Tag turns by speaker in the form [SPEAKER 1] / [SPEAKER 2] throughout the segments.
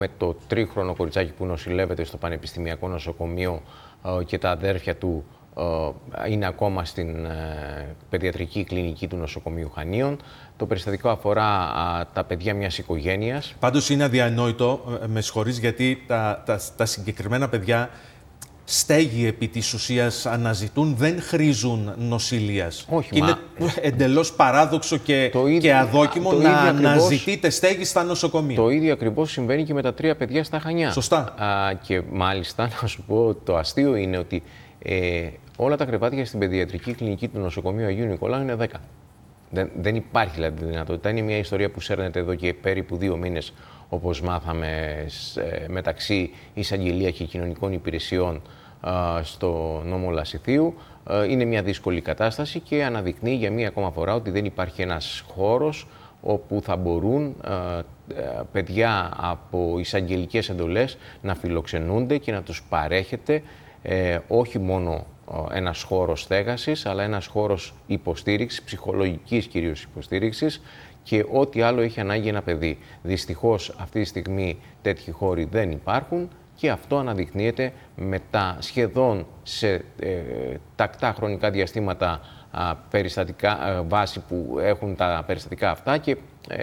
[SPEAKER 1] με το τρίχρονο κοριτσάκι που νοσηλεύεται στο Πανεπιστημιακό Νοσοκομείο και τα αδέρφια του είναι ακόμα στην παιδιατρική κλινική του νοσοκομείου Χανίων. Το περιστατικό αφορά τα παιδιά μιας οικογένειας.
[SPEAKER 2] Πάντως είναι αδιανόητο, με συγχωρείς, γιατί τα συγκεκριμένα παιδιά στέγη επί της ουσίας αναζητούν, δεν χρήζουν νοσηλείας.
[SPEAKER 1] Όχι,
[SPEAKER 2] είναι εντελώς παράδοξο και αδόκιμο να αναζητείτε στέγη στα νοσοκομεία.
[SPEAKER 1] Το ίδιο ακριβώς συμβαίνει και με τα 3 παιδιά στα Χανιά.
[SPEAKER 2] Σωστά.
[SPEAKER 1] Και μάλιστα, να σου πω, το αστείο είναι ότι όλα τα κρεβάτια στην παιδιατρική κλινική του νοσοκομείου Αγίου Νικολάου είναι 10. Δεν υπάρχει δηλαδή δυνατότητα. Είναι μια ιστορία που σέρνεται εδώ και περίπου 2 μήνες, όπως μάθαμε, μεταξύ εισαγγελία και κοινωνικών υπηρεσιών στο νόμο Λασιθίου. Είναι μια δύσκολη κατάσταση και αναδεικνύει για μία ακόμα φορά ότι δεν υπάρχει ένας χώρος όπου θα μπορούν παιδιά από εισαγγελικές εντολές να φιλοξενούνται και να τους παρέχεται όχι μόνο ένας χώρος στέγασης, αλλά ένας χώρος υποστήριξης, ψυχολογικής κυρίως υποστήριξης και ό,τι άλλο έχει ανάγκη ένα παιδί. Δυστυχώς αυτή τη στιγμή τέτοιοι χώροι δεν υπάρχουν και αυτό αναδεικνύεται μετά σχεδόν σε τακτά χρονικά διαστήματα περιστατικά, βάση που έχουν τα περιστατικά αυτά και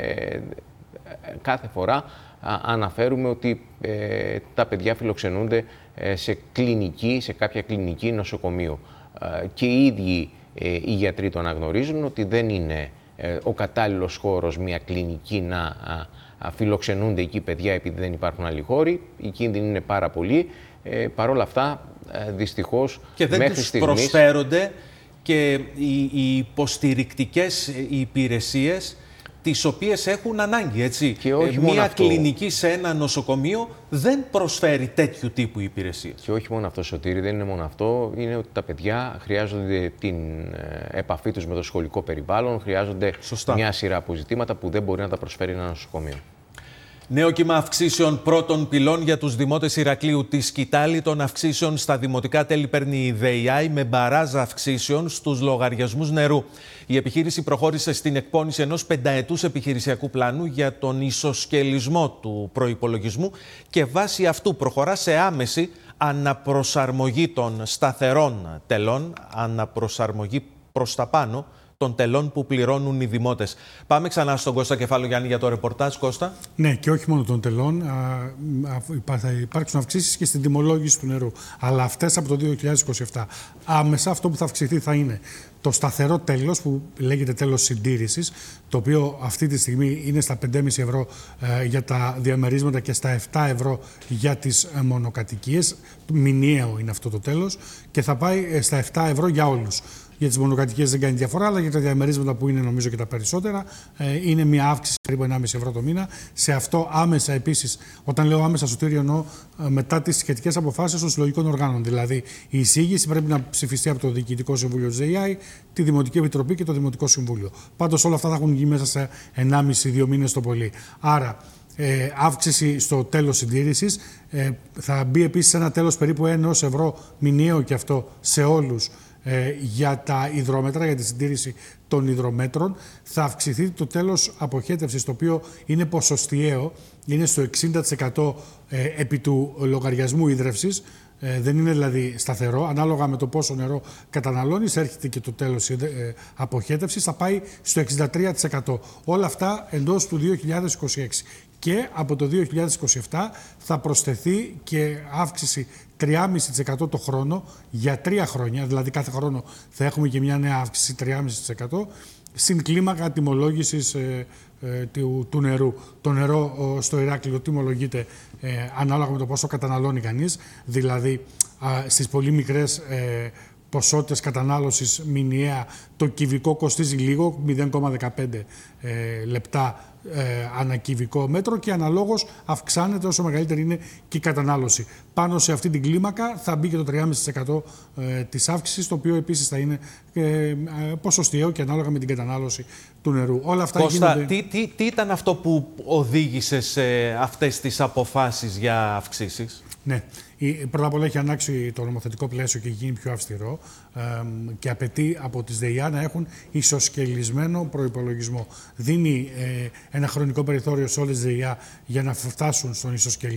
[SPEAKER 1] κάθε φορά αναφέρουμε ότι τα παιδιά φιλοξενούνται σε κάποια κλινική νοσοκομείο. Και οι ίδιοι οι γιατροί το αναγνωρίζουν ότι δεν είναι ο κατάλληλος χώρος μια κλινική να φιλοξενούνται εκεί παιδιά επειδή δεν υπάρχουν άλλοι χώροι. Οι κίνδυνοι είναι πάρα πολλοί. Παρ' όλα αυτά, δυστυχώς,
[SPEAKER 2] και δεν
[SPEAKER 1] μέχρι
[SPEAKER 2] τους
[SPEAKER 1] στιγμής
[SPEAKER 2] προσφέρονται και οι υποστηρικτικές υπηρεσίες τις οποίες έχουν ανάγκη, έτσι.
[SPEAKER 1] Και όχι
[SPEAKER 2] μία κλινική σε ένα νοσοκομείο δεν προσφέρει τέτοιου τύπου υπηρεσίες.
[SPEAKER 1] Και όχι μόνο αυτό, Σωτήρη, δεν είναι μόνο αυτό. Είναι ότι τα παιδιά χρειάζονται την επαφή τους με το σχολικό περιβάλλον, χρειάζονται μια σειρά αποζητήματα που δεν μπορεί να τα προσφέρει ένα νοσοκομείο.
[SPEAKER 2] Νέο κύμα αυξήσεων πρώτων πυλών για τους δημότες Ηρακλείου. Τη σκητάλη των αυξήσεων στα δημοτικά τέλη παίρνει η ΔΕΙΑΗ με μπαράζ αυξήσεων στους λογαριασμούς νερού. Η επιχείρηση προχώρησε στην εκπόνηση ενός 5ετούς επιχειρησιακού πλάνου για τον ισοσκελισμό του προϋπολογισμού και βάσει αυτού προχωρά σε άμεση αναπροσαρμογή των σταθερών τελών, αναπροσαρμογή προς τα πάνω των τελών που πληρώνουν οι δημότες. Πάμε ξανά στον Κώστα Κεφάλογιάννη για το ρεπορτάζ. Κώστα.
[SPEAKER 3] Ναι, και όχι μόνο των τελών. Θα υπάρξουν αυξήσεις και στην τιμολόγηση του νερού. Αλλά αυτές από το 2027. Άμεσα αυτό που θα αυξηθεί θα είναι το σταθερό τέλος που λέγεται τέλος συντήρησης, το οποίο αυτή τη στιγμή είναι στα 5,5 ευρώ για τα διαμερίσματα και στα 7 ευρώ για τις μονοκατοικίες. Μηνιαίο είναι αυτό το τέλος και θα πάει στα 7 ευρώ για όλους. Για τις μονοκατοικίες δεν κάνει διαφορά, αλλά για τα διαμερίσματα που είναι νομίζω και τα περισσότερα είναι μια αύξηση περίπου 1,5 ευρώ το μήνα. Σε αυτό άμεσα επίσης, όταν λέω άμεσα, Σωτήρη, εννοώ μετά τις σχετικές αποφάσεις των συλλογικών οργάνων. Δηλαδή η εισήγηση πρέπει να ψηφιστεί από το Διοικητικό Συμβούλιο της ΔΕΙΑΗ, τη Δημοτική Επιτροπή και το Δημοτικό Συμβούλιο. Πάντως όλα αυτά θα έχουν γίνει μέσα σε 1,5-2 μήνες το πολύ. Άρα αύξηση στο τέλος συντήρησης, θα μπει επίσης ένα τέλος περίπου 1 ευρώ μηνιαίο και αυτό σε όλους. Για τα υδρόμετρα, για τη συντήρηση των υδρομέτρων, θα αυξηθεί το τέλος αποχέτευσης, το οποίο είναι ποσοστιαίο, είναι στο 60% επί του λογαριασμού ίδρευσης, δεν είναι δηλαδή σταθερό. Ανάλογα με το πόσο νερό καταναλώνεις, έρχεται και το τέλος αποχέτευσης, θα πάει στο 63%. Όλα αυτά εντός του 2026. Και από το 2027 θα προσθεθεί και αύξηση 3,5% το χρόνο για 3 χρόνια, δηλαδή κάθε χρόνο θα έχουμε και μια νέα αύξηση 3,5% στην κλίμακα τιμολόγησης του νερού. Το νερό στο Ηράκλειο τιμολογείται ανάλογα με το πόσο καταναλώνει κανείς, δηλαδή στις πολύ μικρές ποσότητες κατανάλωσης μηνιαία το κυβικό κοστίζει λίγο, 0,15 λεπτά ανά κυβικό μέτρο και αναλόγως αυξάνεται όσο μεγαλύτερη είναι και η κατανάλωση. πάνω σε αυτή την κλίμακα θα μπει και το 3,5% της αύξησης, το οποίο επίσης θα είναι ποσοστιαίο και ανάλογα με την κατανάλωση του νερού. Όλα αυτά
[SPEAKER 2] Κώστα,
[SPEAKER 3] γίνονται...
[SPEAKER 2] τι ήταν αυτό που οδήγησε σε αυτές τις αποφάσεις για αυξήσεις?
[SPEAKER 3] Ναι. Πρώτα απ' όλα έχει ανάξει το νομοθετικό πλαίσιο και έχει γίνει πιο αυστηρό και απαιτεί από τις ΔΕΙΑ να έχουν ισοσκελισμένο προϋπολογισμό. Δίνει ένα χρονικό περιθώριο σε όλες τις ΔΕΙΑ για να φτάσουν στον ισοσκελισμό.